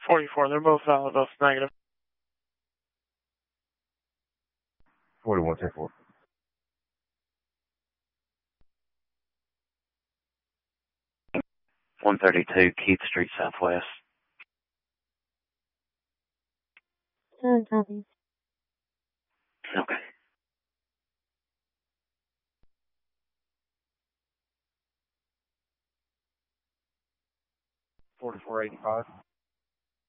44, they're both valid, both negative. 41-10-4. 132 Keith Street Southwest. Copy. Okay. $44.85.